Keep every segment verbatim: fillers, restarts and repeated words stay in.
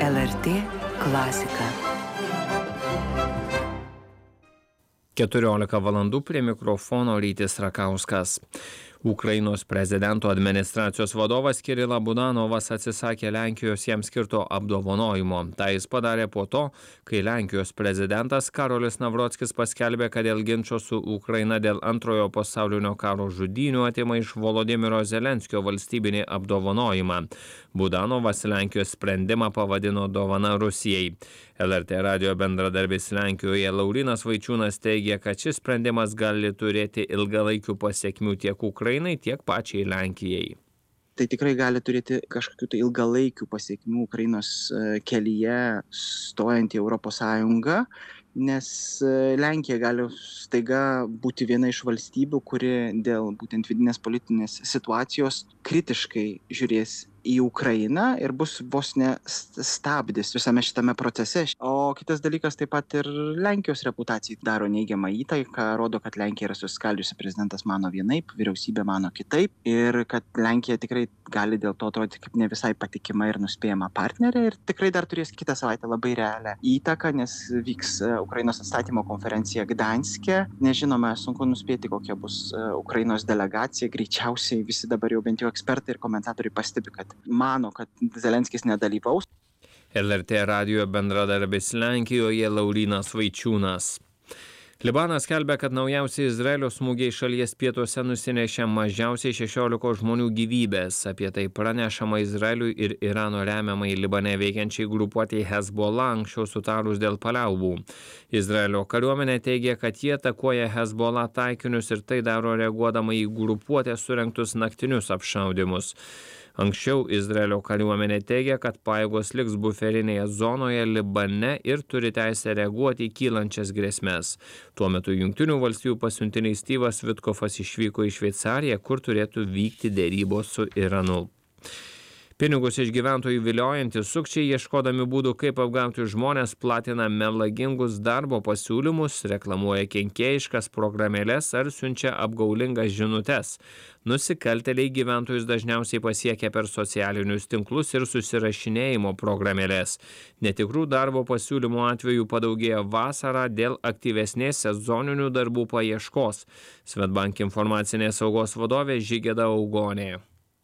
L R T klasika. keturiolika valandų prie mikrofono Rytis Rakauskas. Ukrainos prezidento administracijos vadovas Kirilas Budanovas atsisakė Lenkijos jam skirto apdovanojimo. Tai jis padarė po to, kai Lenkijos prezidentas Karolis Navrockis paskelbė, kad dėl ginčo su Ukraina dėl antrojo pasaulinio karo žudynių atima iš Volodymyro Zelenskio valstybinį apdovanojimą. Budanovas Lenkijos sprendimą pavadino dovana Rusijai. L R T radijo bendradarbis Lenkijoje Laurynas Vaičiūnas teigia, kad šis sprendimas gali turėti ilgalaikių pasiekmių tiek Ukrainai, tiek pačiai Lenkijai. Tai tikrai gali turėti kažkokių tai ilgalaikių pasiekmių Ukrainos kelyje stojant į Europos Sąjungą, nes Lenkija gali staiga būti viena iš valstybių, kuri dėl būtent vidinės politinės situacijos kritiškai žiūrės į Ukrainą ir bus vos ne stabdis visame šitame procese. O kitas dalykas, taip pat ir Lenkijos reputacijai daro neigiamą įtaiką, rodo, kad Lenkija yra suskaldžiusi, prezidentas mano vienaip, vyriausybė mano kitaip ir kad Lenkija tikrai gali dėl to atrodyti kaip ne visai patikima ir nuspėjama partnerė ir tikrai dar turės kitą savaitę labai realią įtaką, nes vyks Ukrainos atstatymo konferencija Gdanske. Nežinome, sunku nuspėti, kokia bus Ukrainos delegacija. Greičiausiai visi dabar jau bent jau ekspertai ir komentatoriai pastebi, kad mano, kad Zelenskis nedalyvaus. L R T radijo bendradarbis Lenkijoje Laurynas Vaičiūnas. Libanas skelbia, kad naujausi Izraelio smūgiai šalies pietuose nusinešė mažiausiai šešiolika žmonių gyvybės. Apie tai pranešama Izraeliui ir Irano remiamai Libane veikiančiai grupuotei Hezbollah anksčiau sutarus dėl paliaubų. Izraelio kariuomenė teigia, kad jie atakuoja Hezbollah taikinius ir tai daro reaguodama į grupuotę surengtus naktinius apšaudymus. Anksčiau Izraelio kariuomenė teigia, kad pajėgos liks buferinėje zonoje Libane ir turi teisę reaguoti į kylančias grėsmes. Tuo metu Jungtinių valstijų pasiuntinys Styvas Vitkofas išvyko į Šveicariją, kur turėtų vykti derybos su Iranu. Pinigus iš gyventojų viliojantis sukčiai, ieškodami būdų, kaip apgauti žmonės, platina melagingus darbo pasiūlymus, reklamuoja kenkėjiškas programėles ar siunčia apgaulingas žinutes. Nusikaltėliai gyventojus dažniausiai pasiekia per socialinius tinklus ir susirašinėjimo programėlės. Netikrų darbo pasiūlymų atveju padaugėjo vasarą dėl aktyvesnės sezoninių darbų paieškos. Swedbank informacinės saugos vadovė Žigėda Augonė.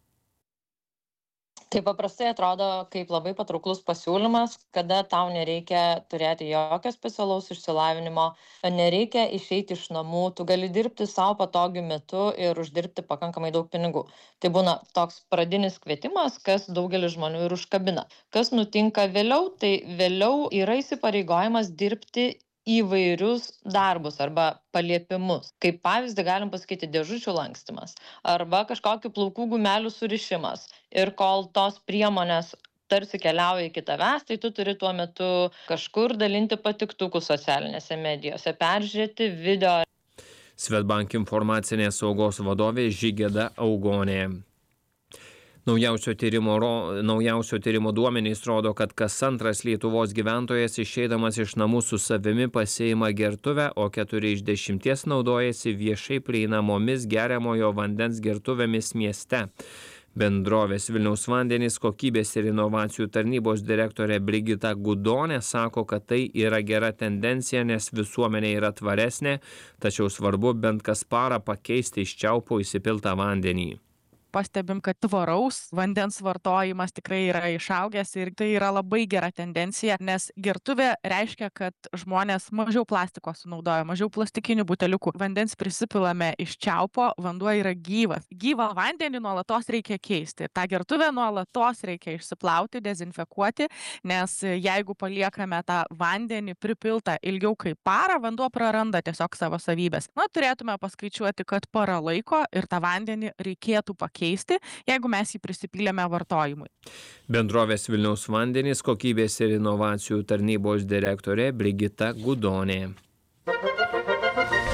Tai paprastai atrodo kaip labai patrauklus pasiūlymas, kada tau nereikia turėti jokio specialaus išsilavinimo, nereikia išeiti iš namų, tu gali dirbti savo patogiu metu ir uždirbti pakankamai daug pinigų. Tai būna toks pradinis kvietimas, kas daugelis žmonių ir užkabina. Kas nutinka vėliau, tai vėliau yra įsipareigojimas dirbti įvairius darbus arba paliepimus. Kaip pavyzdį galim pasakyti dėžučių lankstymas arba kažkokių plaukų gumelių surišimas. Ir kol tos priemonės tarsi keliauja iki tavęs, tai tu turi tuo metu kažkur dalinti patiktukus socialinėse medijose, peržiūrėti video. Swedbank informacinės saugos vadovė Žigėda Augonė. Naujausio tyrimo, naujausio tyrimo duomenys rodo, kad kas antras Lietuvos gyventojas išeidamas iš namų su savimi pasiima gertuvę, o keturi iš dešimties naudojasi viešai prieinamomis geriamojo vandens gertuvėmis mieste. Bendrovės Vilniaus vandenys kokybės ir inovacijų tarnybos direktorė Brigita Gudonė sako, kad tai yra gera tendencija, nes visuomenė yra tvaresnė, tačiau svarbu bent kas parą pakeisti iš čiaupo įsipiltą vandenį. Pastebim, kad tvaraus vandens vartojimas tikrai yra išaugęs ir tai yra labai gera tendencija, nes gertuvė reiškia, kad žmonės mažiau plastiko sunaudoja, mažiau plastikinių buteliukų. Vandens prisipilame iš čiaupo, vanduo yra gyvas. Gyvą vandenį nuolatos reikia keisti. Ta gertuvę nuolatos reikia išsiplauti, dezinfekuoti, nes jeigu paliekame tą vandenį pripiltą ilgiau kaip parą, vanduo praranda tiesiog savo savybės. Na, turėtume paskaičiuoti, kad parą laiko ir tą vandenį reikėtų pakeisti. Keisti, jeigu mes jį prisipylėme vartojimui. Bendrovės Vilniaus vandenys kokybės ir inovacijų tarnybos direktorė Brigita Gudonė.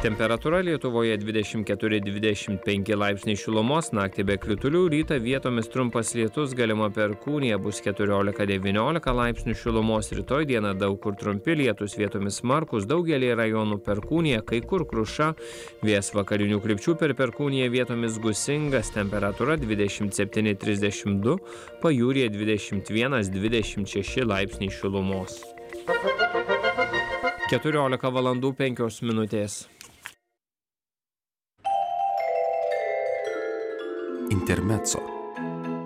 Temperatūra Lietuvoje dvidešimt keturi dvidešimt penki laipsniai šilumos, naktį be kritulių, rytą vietomis trumpas lietus, galima perkūnija, bus keturiolika devyniolika laipsnių šilumos, rytoj dieną daug kur trumpi lietus, vietomis smarkus, daugelį rajonų perkūnija, kai kur kruša, vėjas vakarinių krypčių per perkūniją vietomis gūsingas, temperatūra dvidešimt septyni trisdešimt du, pajūryje dvidešimt vienas dvidešimt šeši laipsniai šilumos. keturiolika valandų penkios minutės. Intermezzo.